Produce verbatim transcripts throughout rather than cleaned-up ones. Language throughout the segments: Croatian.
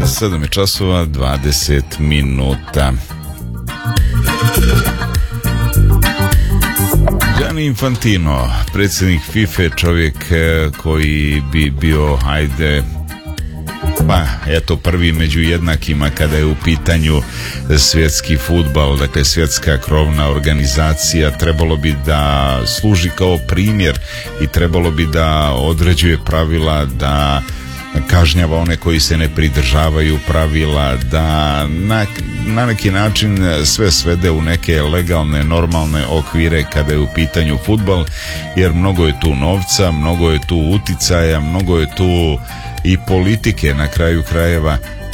sedam je časova dvadeset minuta. Gianni Infantino, predsjednik FIFA, čovjek koji bi bio, hajde, pa eto, prvi među jednakima kada je u pitanju svjetski fudbal, dakle svjetska krovna organizacija, trebalo bi da služi kao primjer i trebalo bi da određuje pravila, da kažnjava one koji se ne pridržavaju pravila, da na, na neki način sve svede u neke legalne, normalne okvire kada je u pitanju fudbal, jer mnogo je tu novca, mnogo je tu uticaja, mnogo je tu i politike na kraju krajeva,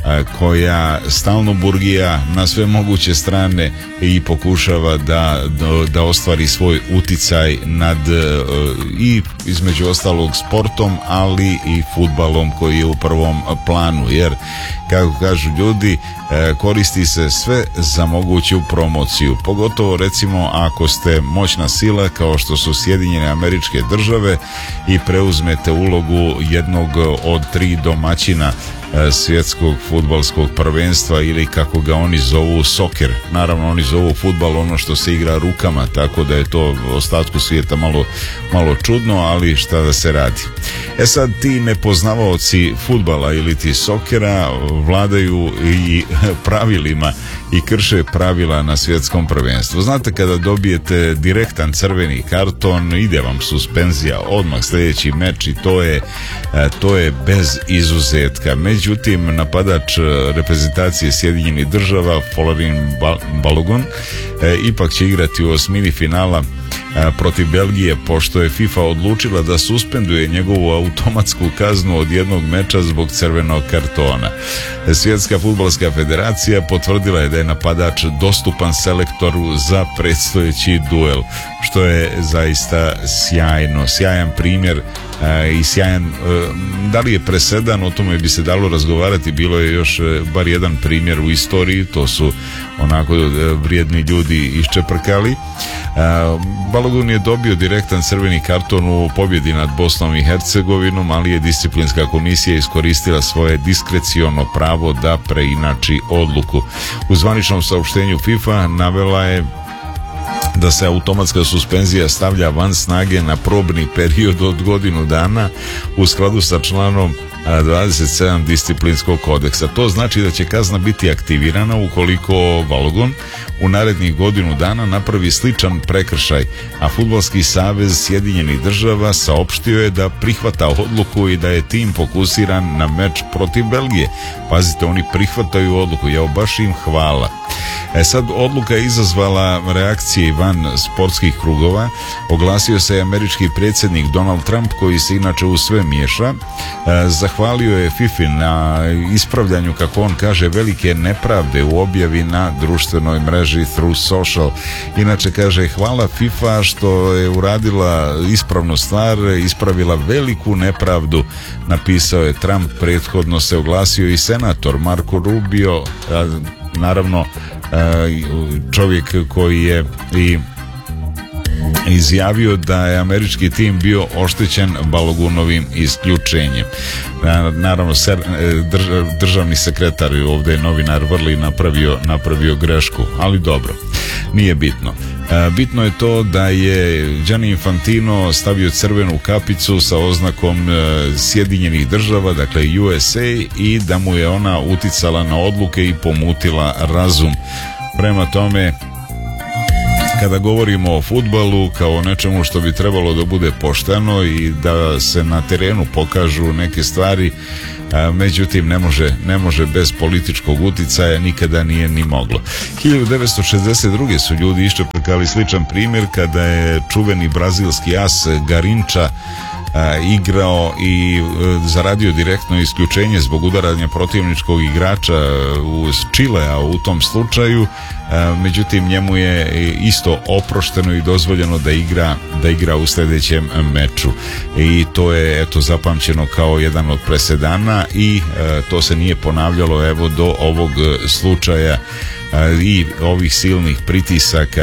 koja stalno burgija na sve moguće strane i pokušava da, da ostvari svoj uticaj nad i između ostalog sportom, ali i fudbalom koji je u prvom planu, jer kako kažu ljudi, koristi se sve za moguću promociju, pogotovo recimo ako ste moćna sila kao što su Sjedinjene Američke Države i preuzmete ulogu jednog od tri domaćina svjetskog fudbalskog prvenstva, ili kako ga oni zovu soker. Naravno oni zovu fudbal ono što se igra rukama, tako da je to ostatku svijeta malo, malo čudno, ali šta da se radi. E sad, ti nepoznavaoci fudbala ili ti sokera vladaju i pravilima i krše pravila na svjetskom prvenstvu. Znate, kada dobijete direktan crveni karton, ide vam suspenzija odmah sljedeći meč i to je, to je bez izuzetka. Međutim, napadač reprezentacije Sjedinjenih Država, Folarin Balogun, e, ipak će igrati u osmini finala protiv Belgije, pošto je FIFA odlučila da suspenduje njegovu automatsku kaznu od jednog meča zbog crvenog kartona. Svjetska fudbalska federacija potvrdila je da je napadač dostupan selektoru za predstojeći duel, što je zaista sjajno, sjajan primjer i sjajan, da li je presedan, o tome bi se dalo razgovarati. Bilo je još bar jedan primjer u istoriji, to su onako vrijedni ljudi iščeprkali. Balogun je dobio direktan crveni karton u pobjedi nad Bosnom i Hercegovinom, ali je disciplinska komisija iskoristila svoje diskreciono pravo da preinači odluku. U zvaničnom saopštenju FIFA navela je da se automatska suspenzija stavlja van snage na probni period od godinu dana u skladu sa članom dvadeset sedam disciplinskog kodeksa. To znači da će kazna biti aktivirana ukoliko Balogun u narednih godinu dana napravi sličan prekršaj, a Fudbalski savez Sjedinjenih Država saopštio je da prihvata odluku i da je tim fokusiran na meč protiv Belgije. Pazite, oni prihvataju odluku, ja baš im hvala. E sad, odluka je izazvala reakcije van sportskih krugova. Oglasio se američki predsjednik Donald Trump, koji se inače u sve miješa. E, zahvalio je FIFA na ispravljanju, kako on kaže, velike nepravde u objavi na društvenoj mreži Through Social. Inače kaže, hvala FIFA što je uradila ispravnu stvar, ispravila veliku nepravdu, napisao je Trump. Prethodno se oglasio i senator Marco Rubio, a, naravno čovjek koji je i izjavio da je američki tim bio oštećen Balogunovim isključenjem. Naravno, državni sekretar, ovdje je novinar Vrli napravio, napravio grešku, ali dobro, nije bitno. Bitno je to da je Gianni Infantino stavio crvenu kapicu sa oznakom Sjedinjenih Država, dakle U S A, i da mu je ona uticala na odluke i pomutila razum. Prema tome, kada govorimo o fudbalu kao o nečemu što bi trebalo da bude pošteno i da se na terenu pokažu neke stvari, a, međutim ne može, ne može bez političkog uticaja, nikada nije ni moglo. hiljadu devetsto šezdeset druge su ljudi iščepekali sličan primjer kada je čuveni brazilski as Garinča a, igrao i a, zaradio direktno isključenje zbog udaranja protivničkog igrača uz Čilea u tom slučaju. A, međutim, njemu je isto oprošteno i dozvoljeno da igra, da igra u sljedećem meču. I to je, eto, zapamćeno kao jedan od presedana i a, to se nije ponavljalo, evo, do ovog slučaja a, i ovih silnih pritisaka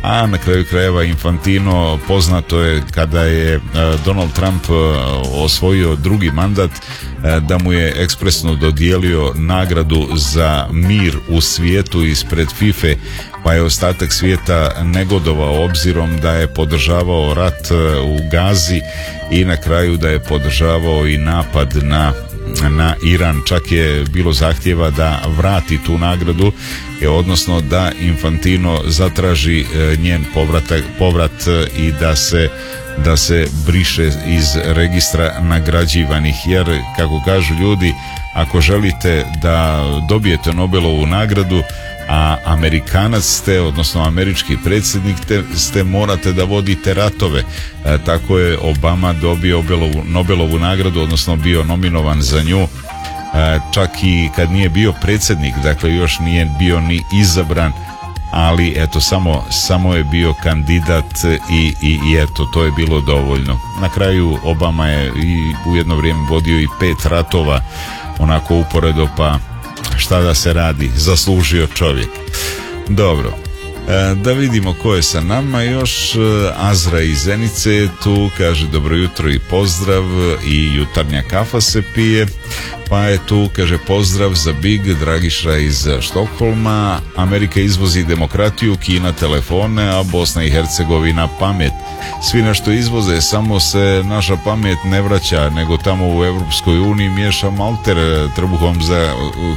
a na kraju krajeva Infantino, poznato je kada je Donald Trump osvojio drugi mandat da mu je ekspresno dodijelio nagradu za mir u svijetu ispred FIFA, pa je ostatak svijeta negodovao obzirom da je podržavao rat u Gazi i na kraju da je podržavao i napad na na Iran. Čak je bilo zahtjeva da vrati tu nagradu, odnosno da Infantino zatraži njen povratak, povrat i da se da se briše iz registra nagrađivanih, jer kako kažu ljudi, ako želite da dobijete Nobelovu nagradu, a Amerikanac ste, odnosno američki predsjednik te, ste, morate da vodite ratove. E, tako je Obama dobio Nobelovu, Nobelovu nagradu, odnosno bio nominovan za nju, e, čak i kad nije bio predsjednik, dakle još nije bio ni izabran, ali eto samo, samo je bio kandidat i, i, i eto to je bilo dovoljno. Na kraju Obama je i u jedno vrijeme vodio i pet ratova onako uporedo, pa šta da se radi, zaslužio čovjek. Dobro, e, da vidimo ko je sa nama još. Azra iz Zenice je tu, kaže dobro jutro i pozdrav, i jutarnja kafa se pije. Pa je tu, kaže pozdrav za Big, Dragiša iz Štokholma. Amerika izvozi demokratiju, Kina telefone, a Bosna i Hercegovina pamet. Svi nešto izvoze, samo se naša pamet ne vraća, nego tamo u Europskoj uniji miješa malter trbuhom za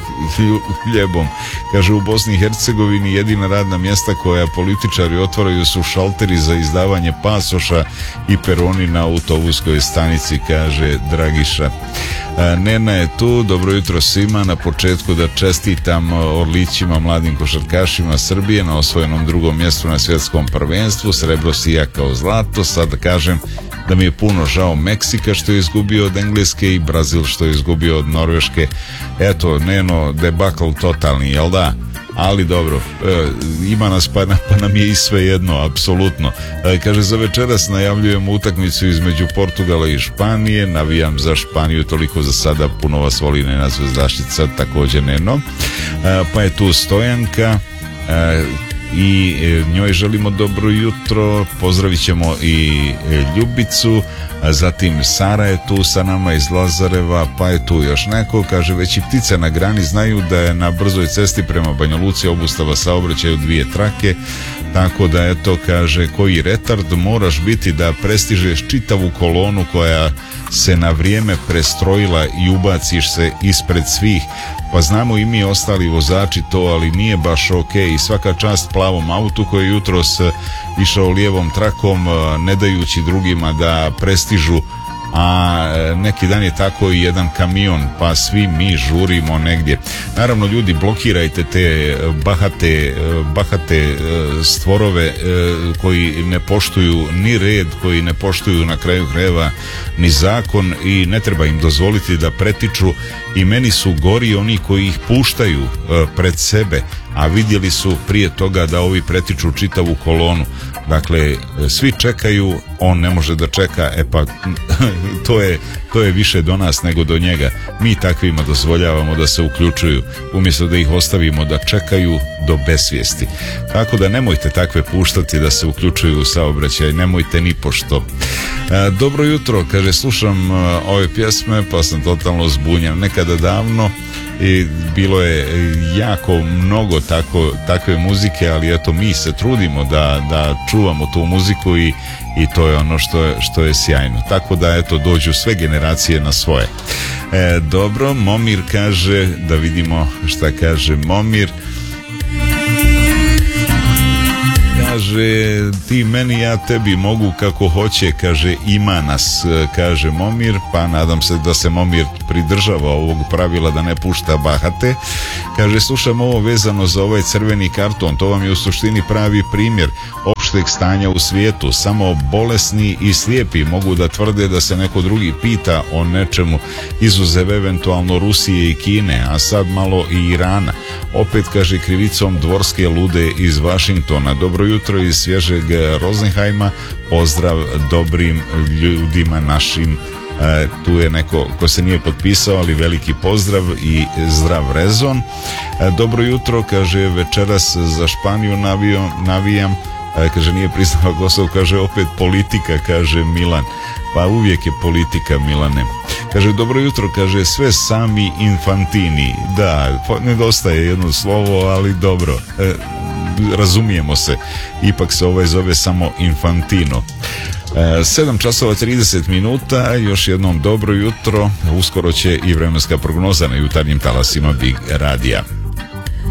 hljebom. Kaže u Bosni i Hercegovini jedina radna mjesta koja političari otvaraju su šalteri za izdavanje pasoša i peroni na autobuskoj stanici, kaže Dragiša. Nena je tu, dobro jutro svima. Na početku da čestitam orlićima, mladim košarkašima Srbije na osvojenom drugom mjestu na svjetskom prvenstvu. Srebro sija kao zlato. Sad da kažem da mi je puno žao Meksika što je izgubio od Engleske i Brazil što je izgubio od Norveške. Eto, Neno, debakl totalni, jel da? Ali dobro, e, ima nas pa, pa nam je i sve jedno, apsolutno. E, kaže, za večeras najavljujem utakmicu između Portugala i Španije, navijam za Španiju, toliko za sada, puno vas voli Nena Zvezdaštica, također Neno. E, pa je tu Stojanka, e, i njoj želimo dobro jutro, pozdravit ćemo i Ljubicu, a zatim Sara je tu sa nama iz Lazareva, pa je tu još neko, kaže već i ptice na grani znaju da je na brzoj cesti prema Banja Luci obustava saobraćaja u dvije trake, tako da eto, kaže, koji retard moraš biti da prestižeš čitavu kolonu koja se na vrijeme prestrojila i ubaciš se ispred svih. Pa znamo i mi ostali vozači to, ali nije baš ok. I svaka čast plavom autu koji je jutros išao lijevom trakom, ne dajući drugima da prestižu, a neki dan je tako i jedan kamion, pa svi mi žurimo negdje. Naravno, ljudi, blokirajte te bahate, bahate stvorove koji ne poštuju ni red, koji ne poštuju na kraju krajeva ni zakon, i ne treba im dozvoliti da pretiču. I meni su gori oni koji ih puštaju pred sebe, a vidjeli su prije toga da ovi pretiču čitavu kolonu. Dakle, svi čekaju, on ne može da čeka, e pa to je, to je više do nas nego do njega. Mi takvima dozvoljavamo da se uključuju, umjesto da ih ostavimo da čekaju do besvijesti. Tako da nemojte takve puštati da se uključuju u saobraćaj, nemojte ni pošto. E, dobro jutro, kaže, slušam ove pjesme pa sam totalno zbunjen. Nekada davno i bilo je jako mnogo tako, takve muzike, ali eto, mi se trudimo da, da čuvamo tu muziku i, i to je ono što je, što je sjajno. Tako da eto, dođu sve generacije na svoje. E, dobro, Momir kaže, da vidimo šta kaže Momir. Kaže, ti meni, ja tebi, mogu kako hoće, kaže, ima nas, kaže Momir, pa nadam se da se Momir pridržava ovog pravila da ne pušta bahate. Kaže, slušam ovo vezano za ovaj crveni karton, to vam je u suštini pravi primjer opšteg stanja u svijetu. Samo bolesni i slijepi mogu da tvrde da se neko drugi pita o nečemu, izuzev eventualno Rusije i Kine, a sad malo i Irana. Opet, kaže, krivicom dvorske lude iz Vašingtona. Dobro jutro iz svježeg Rosenheima, pozdrav dobrim ljudima našim. E, tu je neko ko se nije potpisao, ali veliki pozdrav i zdrav rezon. E, dobro jutro, kaže, večeras za Španiju navijam, navijam. E, kaže, nije priznala Kosovo, kaže, opet politika, kaže Milan. Pa uvijek je politika, Milane. Kaže, dobro jutro, kaže, sve sami Infantini. Da, nedostaje jedno slovo, ali dobro, e, razumijemo se. Ipak se ovaj zove samo Infantino. sedam časova trideset minuta, još jednom dobro jutro. Uskoro će i vremenska prognoza na jutarnjim talasima Big Radija.